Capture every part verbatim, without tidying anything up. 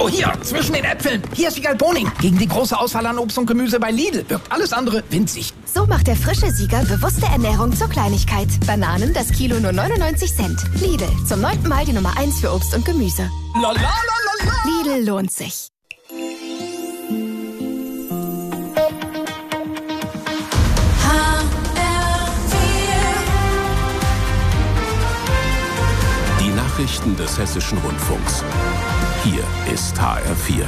Hallo, hier, zwischen den Äpfeln. Hier ist Wiegald Boning. Gegen die große Auswahl an Obst und Gemüse bei Lidl wirkt alles andere winzig. So macht der frische Sieger bewusste Ernährung zur Kleinigkeit. Bananen, das Kilo nur neunundneunzig Cent. Lidl, zum neunten Mal die Nummer eins für Obst und Gemüse. La, la, la, la, la. Lidl lohnt sich. Die Nachrichten des Hessischen Rundfunks. Hier ist H R vier.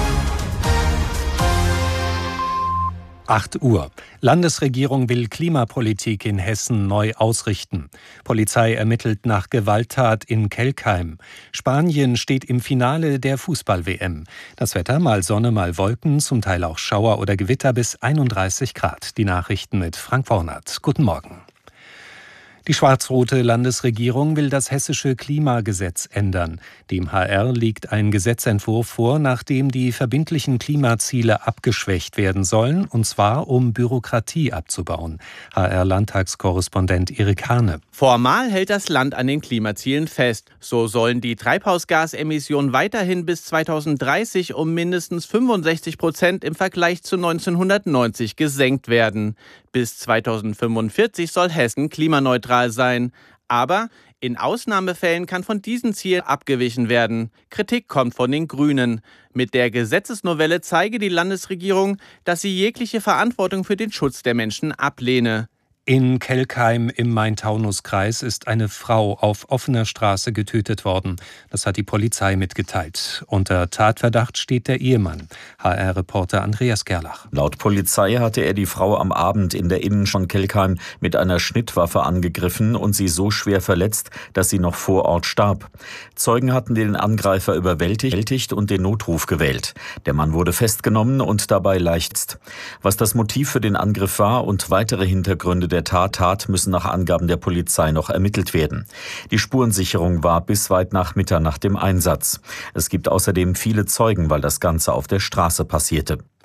acht Uhr. Landesregierung will Klimapolitik in Hessen neu ausrichten. Polizei ermittelt nach Gewalttat in Kelkheim. Spanien steht im Finale der Fußball-W M. Das Wetter mal Sonne, mal Wolken, zum Teil auch Schauer oder Gewitter bis einunddreißig Grad. Die Nachrichten mit Frank Wornert. Guten Morgen. Die schwarz-rote Landesregierung will das hessische Klimagesetz ändern. Dem H R liegt ein Gesetzentwurf vor, nach dem die verbindlichen Klimaziele abgeschwächt werden sollen, und zwar um Bürokratie abzubauen. H R-Landtagskorrespondent Erik Hane. Formal hält das Land an den Klimazielen fest. So sollen die Treibhausgasemissionen weiterhin bis zweitausenddreißig um mindestens fünfundsechzig Prozent im Vergleich zu neunzehnhundertneunzig gesenkt werden. Bis zweitausendfünfundvierzig soll Hessen klimaneutral sein. Aber in Ausnahmefällen kann von diesen Zielen abgewichen werden. Kritik kommt von den Grünen. Mit der Gesetzesnovelle zeige die Landesregierung, dass sie jegliche Verantwortung für den Schutz der Menschen ablehne. In Kelkheim im Main-Taunus-Kreis ist eine Frau auf offener Straße getötet worden. Das hat die Polizei mitgeteilt. Unter Tatverdacht steht der Ehemann. H R-Reporter Andreas Gerlach. Laut Polizei hatte er die Frau am Abend in der Innenstadt von Kelkheim mit einer Schnittwaffe angegriffen und sie so schwer verletzt, dass sie noch vor Ort starb. Zeugen hatten den Angreifer überwältigt und den Notruf gewählt. Der Mann wurde festgenommen und dabei leicht. Was das Motiv für den Angriff war und weitere Hintergründe der Tat müssen nach Angaben der Polizei noch ermittelt werden. Die Spurensicherung war bis weit nach Mitternacht im Einsatz. Es gibt außerdem viele Zeugen, weil das Ganze auf der Straße passierte.